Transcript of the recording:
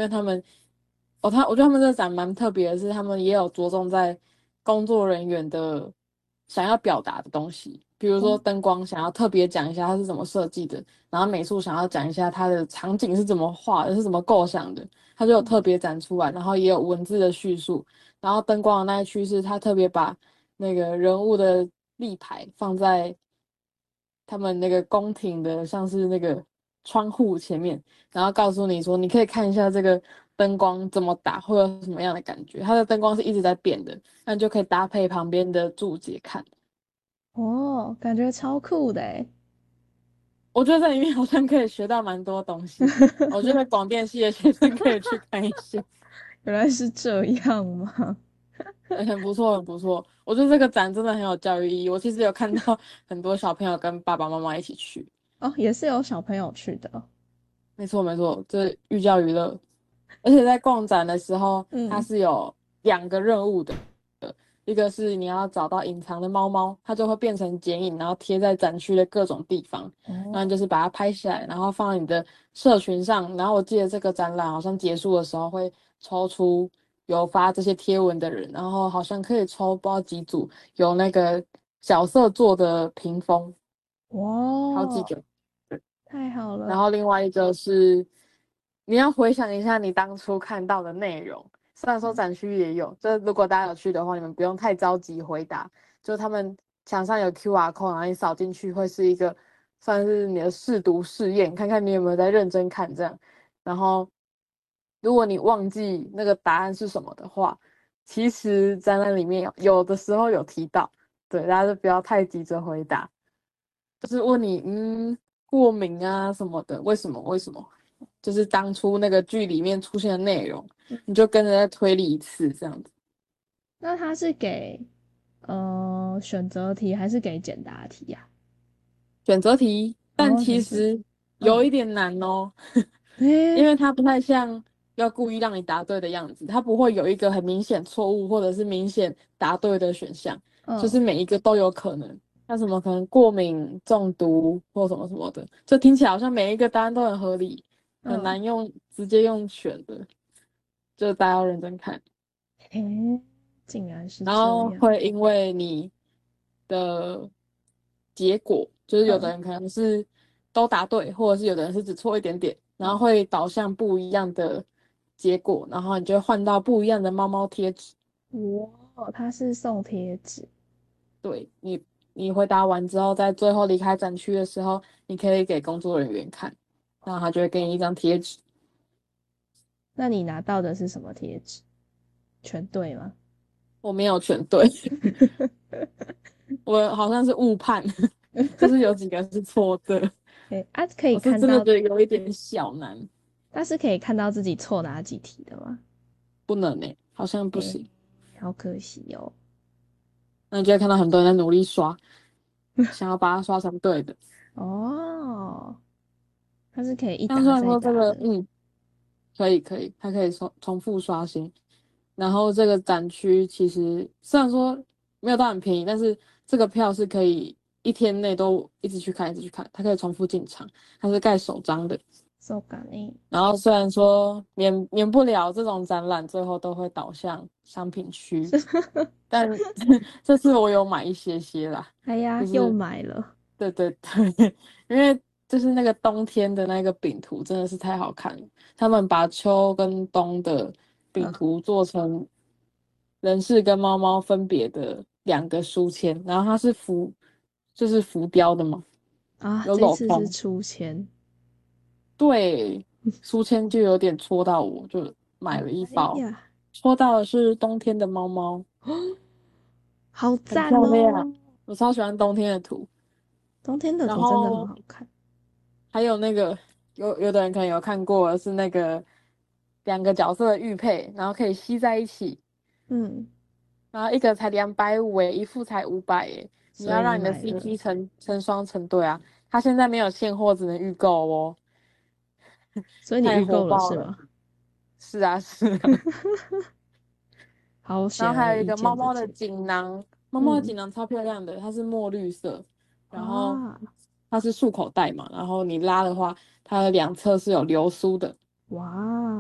为他们，我觉得他们这个展蛮特别的是，他们也有着重在工作人员的想要表达的东西，比如说灯光想要特别讲一下它是怎么设计的，然后美术想要讲一下它的场景是怎么画的，是怎么构想的，它就有特别展出来，然后也有文字的叙述，然后灯光的那一区是他特别把那个人物的立牌放在他们那个宫廷的，像是那个窗户前面，然后告诉你说，你可以看一下这个灯光怎么打，会有什么样的感觉。它的灯光是一直在变的，那你就可以搭配旁边的注解看。 哦，感觉超酷的诶。 我觉得在里面好像可以学到蛮多东西的。我觉得广电系的学生可以去看一下， 原来是这样吗？ 很不错，很不错。我觉得这个展真的很有教育意义。我其实有看到很多小朋友跟爸爸妈妈一起去。 哦，也是有小朋友去的。 没错没错，这寓教于乐。而且在逛展的时候，它嗯， 是有2个任务的，一个是你要找到隐藏的猫猫，它就会变成剪影，然后贴在展区的各种地方，然后哦， 你就是把它拍下来，然后放在你的社群上。然后我记得这个展览好像结束的时候会抽出有发这些贴文的人，然后好像可以抽不知道几组有那个角色做的屏风，好几哇， 个。 太好了。 然后另外一个是你要回想一下你当初看到的内容，虽然说展区也有，就如果大家有去的话，你们不用太着急回答，就他们墙上有 QR code，然后你扫进去会是一个算是你的试读试验，看看你有没有在认真看这样。然后如果你忘记那个答案是什么的话，其实展览里面有的时候有提到，对，大家就不要太急着回答。就是问你，过敏啊什么的，为什么？为什么？就是当初那个剧里面出现的内容，你就跟着再推理一次，这样子。 那他是给选择题还是给简答题呀、 选择题，但哦，选择题。 其实有嗯， 一点难哦，因诶， 为它不太像要故意让你答对的样子，它不会有一个很明显错误或者是明显答对的选项，就是嗯每一个都有可能。像什么可能过敏、中毒或什么什么的，就听起来好像每一个答案都很合理，很嗯， 难直接用选的，就大家要认真看。 诶，竟然是然这样。 后会因为你的结果，就是有的嗯， 人可能是都答对，或者是有的人是只错一点点，然后会导向不一样的结果，然后你就会换到不一样的猫猫贴纸。 哇，他是送贴纸。 对你回答完之后，在最后离开展区的时候，你可以给工作人员看，然后他就会给你一张贴纸。 那你拿到的是什么贴纸？全对吗？ 我没有全对，我好像是误判，就是有几个是错的， 诶，啊，可以我是真的看到， 觉得有一点小难。 但是可以看到自己错哪几题的吗？ 不能呢、好像不诶， 行。 好可惜哦。 那你就会看到很多人在努力刷，想要把它刷成对的。 哦，它是可以一但虽打然说这个， 再打的。 可以可以，它可以重复刷新。然后这个展区其实虽然说没有到很便宜，但是这个票是可以一天内都一直去看，一直去看，它可以重复进场，它是盖手章的。 そうかね。 然后虽然说免不了这种展览最后都会导向商品区，但这次我有买一些些啦， 哎呀，又就是买了。 对对对，因为就是那个冬天的那个饼图真的是太好看了，他们把秋跟冬的饼嗯图做成人士跟猫猫分别的2个书签，然后它是就是浮雕的嘛， 啊， 有这次是镂空， 出签。 对，书签就有点戳到我，就买了一包， 哎呀， 戳到的是冬天的猫猫， 好很赞漂亮， 哦！ 我超喜欢冬天的图。 冬天的然图真的很后好看。 还有那个有的人可能有看过，是那个2个角色的玉佩，然后可以吸在一起， 嗯， 然后一个才250诶，一副才500诶，你所以你要让你的买了， CP 成双成对啊，它现在没有现货，只能预购哦， 所以你太预购了火爆了。 是吗？ 是啊是啊， 好然后显而易还有一个猫猫的见的图。 锦囊，猫猫的锦嗯， 囊超漂亮的，它是墨绿色，然后哇它是束口袋嘛，然后你拉的话，它的2侧是有流苏的。 哇，